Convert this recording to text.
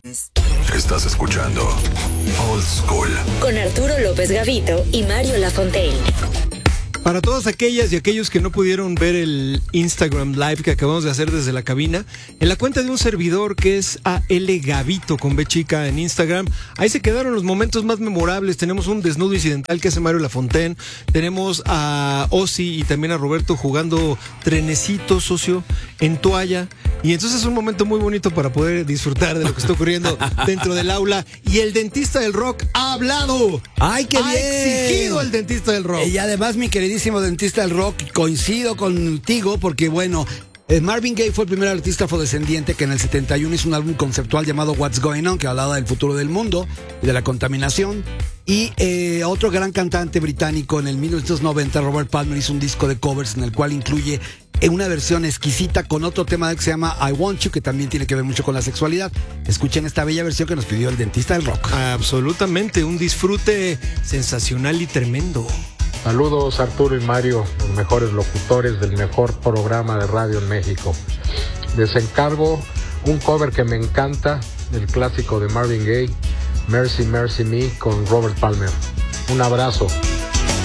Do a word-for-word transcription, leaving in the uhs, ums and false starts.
Estás escuchando Old School con Arturo López Gavito y Mario Lafontaine. Para todas aquellas y aquellos que no pudieron ver el Instagram Live que acabamos de hacer desde la cabina, en la cuenta de un servidor que es A L Gavito con B chica en Instagram, ahí se quedaron los momentos más memorables. Tenemos un desnudo incidental que hace Mario Lafontaine, tenemos a Ozzy y también a Roberto jugando trenecito, socio, en toalla. Y entonces es un momento muy bonito para poder disfrutar de lo que está ocurriendo dentro del aula. Y el dentista del rock ha hablado. ¡Ay, qué ha bien! Ha exigido el dentista del rock. Y además, mi queridísimo dentista del rock, coincido contigo porque, bueno, eh, Marvin Gaye fue el primer artista afrodescendiente que en el setenta y uno hizo un álbum conceptual llamado What's Going On, que hablaba del futuro del mundo y de la contaminación. Y eh, otro gran cantante británico en el mil novecientos noventa, Robert Palmer, hizo un disco de covers en el cual incluye en una versión exquisita con otro tema que se llama I Want You, que también tiene que ver mucho con la sexualidad. Escuchen esta bella versión que nos pidió el dentista del rock. Absolutamente, un disfrute sensacional y tremendo. Saludos Arturo y Mario, los mejores locutores del mejor programa de radio en México. Les encargo un cover que me encanta del clásico de Marvin Gaye, Mercy Mercy Me, con Robert Palmer. Un abrazo.